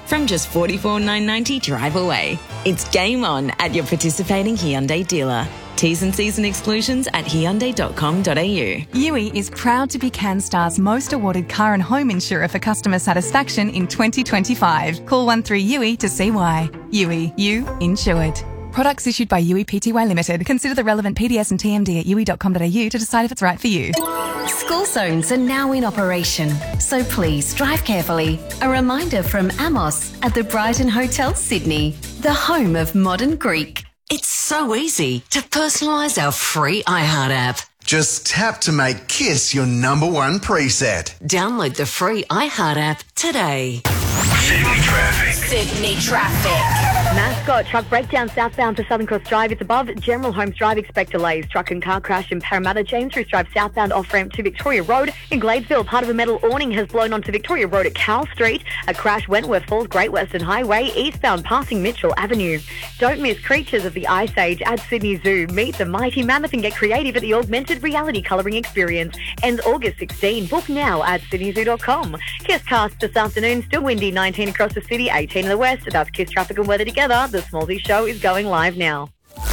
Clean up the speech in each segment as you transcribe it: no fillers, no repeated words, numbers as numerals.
from just $44,990 drive away. It's game on at your participating Hyundai dealer. T's and C's and exclusions at Hyundai.com.au. Yui is proud to be CanStar's most awarded car and home insurer for customer satisfaction in 2025. Call 13-YUI to see why. Yui, you insured. Products issued by Yui Pty Limited. Consider the relevant PDS and TMD at yui.com.au to decide if it's right for you. School zones are now in operation, so please drive carefully. A reminder from Amos at the Brighton Hotel, Sydney, the home of modern Greek. It's so easy to personalise our free iHeart app. Just tap to make KISS your number one preset. Download the free iHeart app today. Sydney traffic. Sydney traffic. Mascot truck breakdown southbound to Southern Cross Drive. It's above General Holmes Drive. Expect delays. Truck and car crash in Parramatta. James Roos Drive southbound off-ramp to Victoria Road. In Gladesville, part of a metal awning has blown onto Victoria Road at Cowell Street. A crash Wentworth Falls Great Western Highway eastbound passing Mitchell Avenue. Don't miss Creatures of the Ice Age at Sydney Zoo. Meet the mighty mammoth and get creative at the augmented reality colouring experience. Ends August 16. Book now at sydneyzoo.com. KISS cast this afternoon. Still windy. 19 across the city, 18 in the west. That's KISS traffic and weather together. The Smallsy Show is going live now.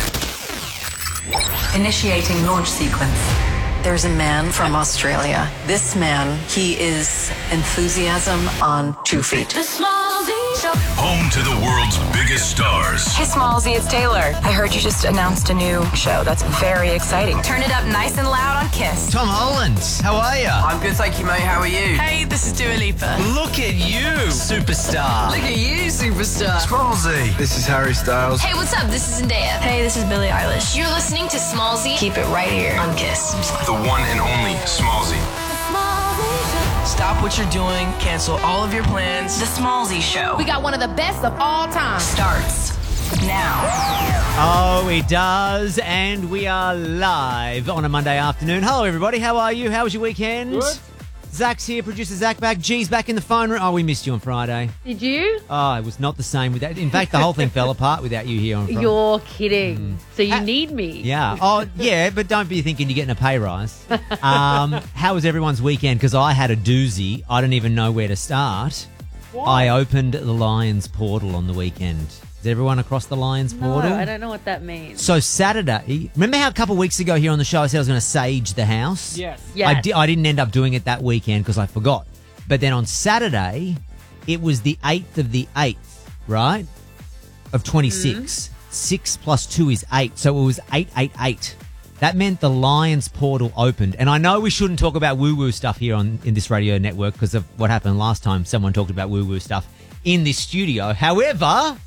Initiating launch sequence. There's a man from Australia. This man, he is enthusiasm on 2 feet. The Smallsy Show. Home to the world's biggest stars. Hey, Smallsy, it's Taylor. I heard you just announced a new show. That's very exciting. Turn it up nice and loud on KISS. Tom Holland, how are you? I'm good, thank you, mate. How are you? Hey, this is Dua Lipa. Look at you, superstar. Look at you, superstar. Smallsy. This is Harry Styles. Hey, what's up? This is Zendaya. Hey, this is Billie Eilish. You're listening to Smallsy. Keep it right here on KISS. The one and only Smallsy. Stop what you're doing. Cancel all of your plans. The Smallsy Show. We got one of the best of all time. Starts now. Oh, it does, and we are live on a Monday afternoon. Hello, everybody. How are you? How was your weekend? Good. Zach's here, producer Zach back. G's back in the phone room. Oh, we missed you on Friday. Did you? Oh, it was not the same without. In fact, the whole thing fell apart without you here on Friday. You're kidding. So you need me. Yeah. Oh, yeah, but don't be thinking you're getting a pay rise. How was everyone's weekend? Because I had a doozy. I don't even know where to start. Why? I opened the Lions portal on the weekend. Is everyone across the Lions portal? No, I don't know what that means. So Saturday, remember how a couple of weeks ago here on the show I said I was going to sage the house? Yes. I didn't end up doing it that weekend because I forgot. But then on Saturday, it was the 8th of the 8th, right? Of 26. 6 plus 2 is 8. So it was 888. That meant the Lions portal opened. And I know we shouldn't talk about woo-woo stuff here in this radio network because of what happened last time someone talked about woo-woo stuff in this studio. However,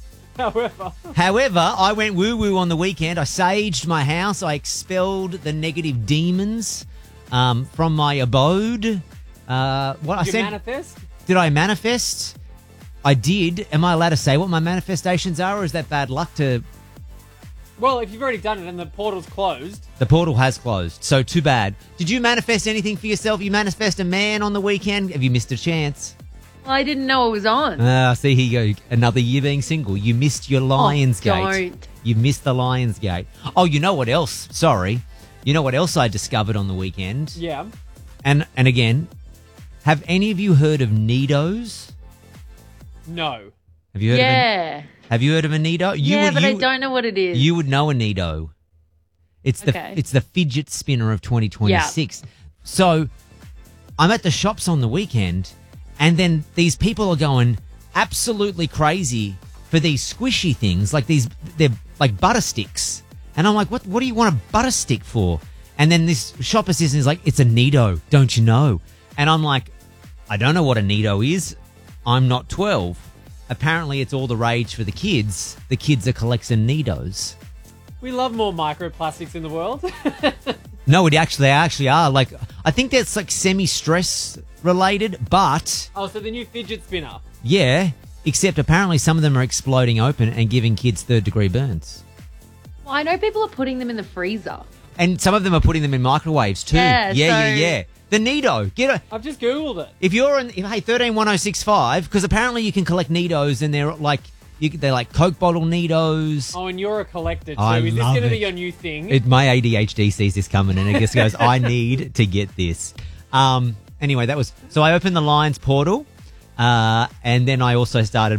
I went woo-woo on the weekend. I saged my house. I expelled the negative demons from my abode. Did you manifest? Did I manifest? I did. Am I allowed to say what my manifestations are, or is that bad luck to... Well, if you've already done it and the portal's closed... The portal has closed, so too bad. Did you manifest anything for yourself? You manifest a man on the weekend? Have you missed a chance? Well, I didn't know it was on. See, here you go. Another year being single. You missed your Lionsgate. Don't. You missed the Lionsgate. Oh, you know what else? Sorry. You know what else I discovered on the weekend? Yeah. And again, have any of you heard of Nidos? No. Have you heard Have you heard of a Nido? I don't know what it is. You would know a Nido. It's the fidget spinner of 2026. Yeah. So I'm at the shops on the weekend, and then these people are going absolutely crazy for these squishy things, they're like butter sticks. And I'm like, what do you want a butter stick for? And then this shop assistant is like, it's a Nido, don't you know? And I'm like, I don't know what a Nido is. I'm not 12. Apparently it's all the rage for the kids. The kids are collecting Nidos. We love more microplastics in the world. No, they actually are. Like, I think that's like semi-stress related, but... Oh, so the new fidget spinner. Yeah, except apparently some of them are exploding open and giving kids third-degree burns. Well, I know people are putting them in the freezer. And some of them are putting them in microwaves too. Yeah. The Nido. I've just Googled it. If you're in, 131065, because apparently you can collect Nidos and they're like Coke bottle Nidos. Oh, and you're a collector too. I Is this love going to it. be your new thing? My ADHD sees this coming and it just goes, I need to get this. Anyway, so I opened the Lions portal and then I also started